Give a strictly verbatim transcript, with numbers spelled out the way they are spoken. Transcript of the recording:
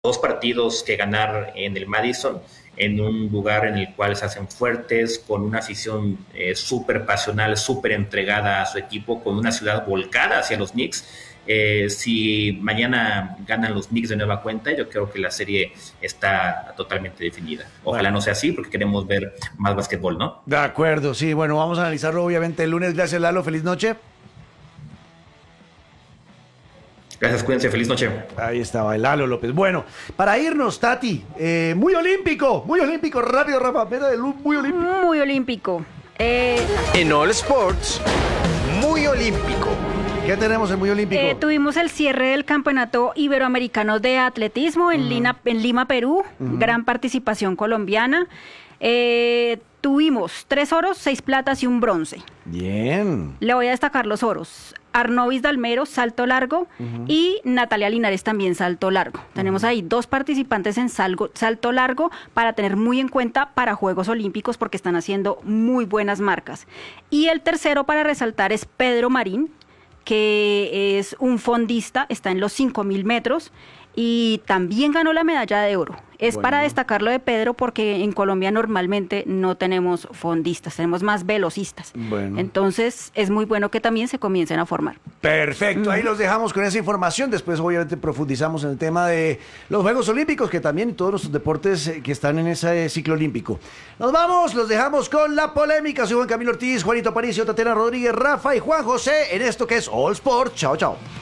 dos partidos que ganar en el Madison, en un lugar en el cual se hacen fuertes, con una afición eh, súper pasional, súper entregada a su equipo, con una ciudad volcada hacia los Knicks. Eh, si mañana ganan los Knicks de nueva cuenta, yo creo que la serie está totalmente definida. Ojalá Bueno. no sea así, porque queremos ver más básquetbol, ¿no? De acuerdo, sí, bueno, vamos a analizarlo obviamente el lunes. Gracias, Lalo, feliz noche. Gracias, cuídense, feliz noche. Ahí estaba el Lalo López. Bueno, para irnos, Tati, eh, muy olímpico, muy olímpico, rápido, Rafa, meta de luz, muy olímpico. Muy olímpico. Eh, En All Sports, muy olímpico. ¿Qué tenemos en muy olímpico? eh, tuvimos el cierre del Campeonato Iberoamericano de Atletismo en, Lina- en Lima, Perú. Gran participación colombiana. Eh, tuvimos tres oros, seis platas y un bronce. Bien. Le voy a destacar los oros. Arnovis Dalmero, salto largo, y Natalia Linares también salto largo. Tenemos ahí dos participantes en salgo- salto largo para tener muy en cuenta para Juegos Olímpicos porque están haciendo muy buenas marcas. Y el tercero para resaltar es Pedro Marín, que es un fondista, está en los cinco mil metros y también ganó la medalla de oro. Es Bueno. para destacar lo de Pedro porque en Colombia normalmente no tenemos fondistas, tenemos más velocistas. Bueno. Entonces es muy bueno que también se comiencen a formar. Perfecto, ahí los dejamos con esa información. Después obviamente profundizamos en el tema de los Juegos Olímpicos, que también y todos los deportes eh, que están en ese ciclo olímpico. Nos vamos, los dejamos con la polémica. Soy Juan Camilo Ortiz, Juanito Aparicio, Tatiana Rodríguez, Rafa y Juan José en esto que es All Sport. Chao, chao.